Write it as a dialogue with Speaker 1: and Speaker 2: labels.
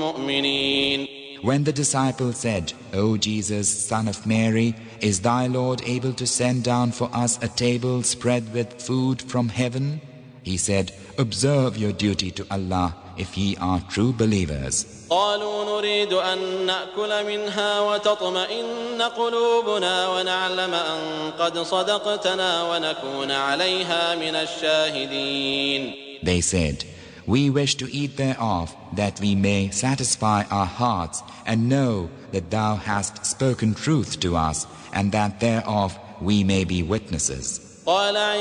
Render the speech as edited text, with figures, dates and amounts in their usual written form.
Speaker 1: مؤمنين.
Speaker 2: When the disciples said, O Jesus, son of Mary, is thy Lord able to send down for us a table spread with food from heaven? He said, observe your duty to Allah if ye are true believers.
Speaker 1: قالوا نريد أن نأكل منها وتطمئن قلوبنا ونعلم أن قد صدقتنا ونكون عليها من الشاهدين.
Speaker 2: They said, we wish to eat thereof that we may satisfy our hearts and know that thou hast spoken truth to us and that thereof we may be witnesses.
Speaker 1: قال